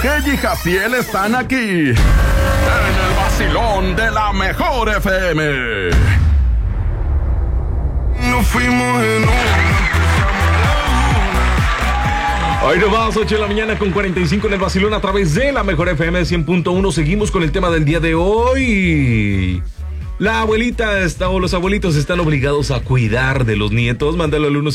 G y Jaciel están aquí, en el vacilón de la mejor FM. Nos fuimos en Hoy nos vamos, 8 de la mañana con 45 en el vacilón a través de la mejor FM 100.1. Seguimos con el tema del día de hoy. La abuelita o los abuelitos están obligados a cuidar de los nietos. Mándalo al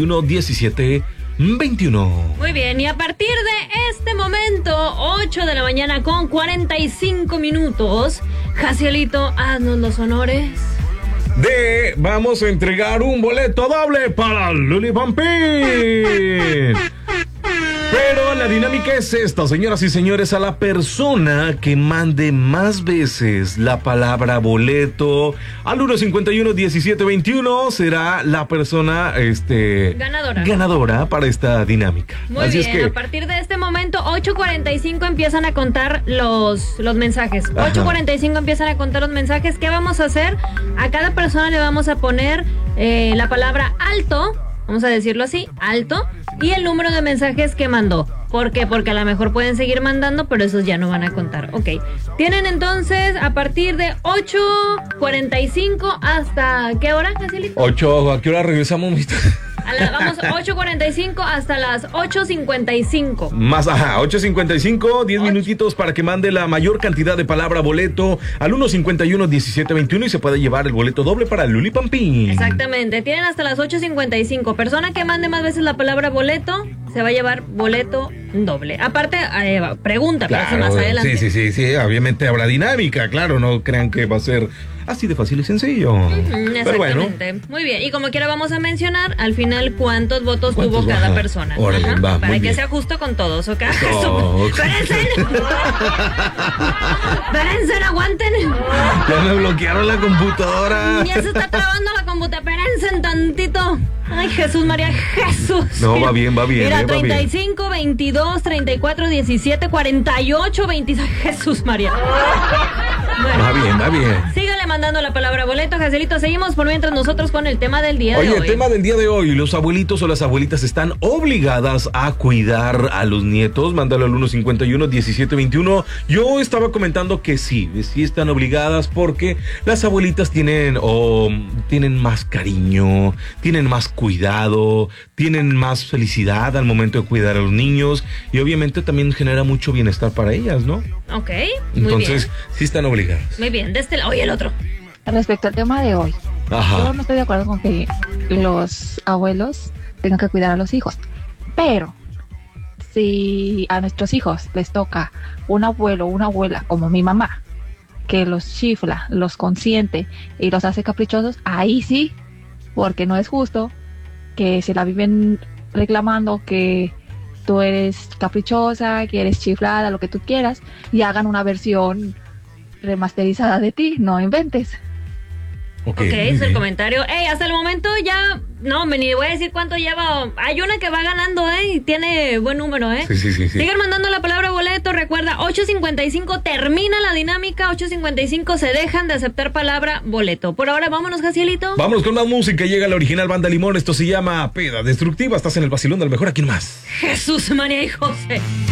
151-1721. Muy bien, y a partir de este momento, 8 de la mañana con 45 minutos, Jacielito, haznos los honores. Vamos a entregar un boleto doble para Luli Pampín. Pero la dinámica es esta, señoras y señores: a la persona que mande más veces la palabra boleto al 151-1721 será la persona ganadora para esta dinámica. Muy Así bien, es que a partir de este momento, 8:45 empiezan a contar los mensajes. 8:45 empiezan a contar los mensajes. ¿Qué vamos a hacer? A cada persona le vamos a poner la palabra alto, vamos a decirlo así, alto, y el número de mensajes que mandó. ¿Por qué? Porque a lo mejor pueden seguir mandando, pero esos ya no van a contar. Ok. Tienen entonces a partir de 8:45 hasta ¿qué hora, Jacielito? 8, ¿a qué hora regresamos? Vamos 8:45 hasta las 8:55. 8:55, 10 minutitos para que mande la mayor cantidad de palabra boleto al 151-1721 y se puede llevar el boleto doble para Luli Pampín. Exactamente, tienen hasta las 8:55. Persona que mande más veces la palabra boleto se va a llevar boleto doble. Aparte, pregunta, claro, pero más adelante. Sí, obviamente habrá dinámica, claro, no crean que va a ser así de fácil y sencillo. Exactamente. Pero bueno. Muy bien, y como quiera vamos a mencionar al final cuántos votos tuvo cada persona. Órale, va, para que bien. sea justo con todos, ¿ok? Oh. Espérense, aguanten. Ya me bloquearon la computadora. Ya se está trabando la computadora. Espérense tantito. Ay, Jesús María, Jesús. No, va bien. Mira, 35, 22, 34, 17, 48, 26. Jesús María. Bueno, Va bien. sígale mandando la palabra boleto, Jacielito. Seguimos por mientras nosotros con el tema del día de hoy. Oye, el tema del día de hoy: los abuelitos o las abuelitas están obligadas a cuidar a los nietos. Mándalo al 151-1721. Yo estaba comentando que sí están obligadas, porque las abuelitas tienen más cariño, tienen más cuidado, tienen más felicidad al momento de cuidar a los niños, y obviamente también genera mucho bienestar para ellas, ¿no? Ok, muy Entonces, bien. sí están obligadas. Muy bien, de este lado. Oye, el otro. Respecto al tema de hoy, yo no estoy de acuerdo con que los abuelos tengan que cuidar a los hijos, pero si a nuestros hijos les toca un abuelo o una abuela como mi mamá, que los chifla, los consiente y los hace caprichosos, ahí sí, porque no es justo que se la viven reclamando que tú eres caprichosa, que eres chiflada, lo que tú quieras, y hagan una versión remasterizada de ti. No inventes. Ok, es el comentario. Hasta el momento ya, no, ni voy a decir cuánto lleva. Hay una que va ganando, y tiene buen número, Sí. Sigan mandando la palabra boleto. Recuerda, 8:55 termina la dinámica. 8:55 se dejan de aceptar palabra boleto. Por ahora, vámonos, Jacielito. Vámonos con más música. Llega la original Banda Limón. Esto se llama Peda Destructiva. Estás en el vacilón del mejor. Aquí nomás. Jesús, María y José.